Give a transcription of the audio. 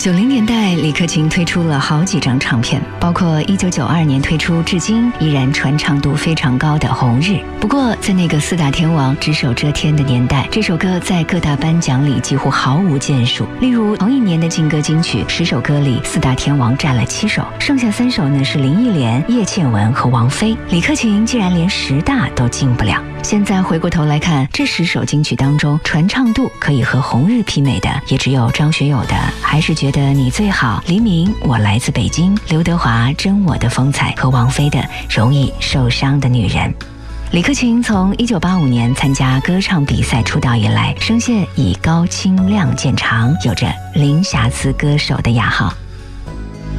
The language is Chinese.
90年代，李克勤推出了好几张唱片，包括1992年推出至今依然传唱度非常高的《红日》。不过，在那个四大天王只手遮天的年代，这首歌在各大颁奖里几乎毫无建树。例如，同一年的劲歌金曲10首歌里，四大天王占了7首，剩下3首呢是林忆莲、叶倩文和王菲。李克勤竟然连10大都进不了。现在回过头来看，这10首金曲当中，传唱度可以和《红日》媲美的，也只有张学友的《还是觉得你最好》，黎明《我来自北京》，刘德华《真我的风采》和王菲的《容易受伤的女人》。李克勤从1985年参加歌唱比赛出道以来，声线以高清亮见长，有着零瑕疵歌手的雅号。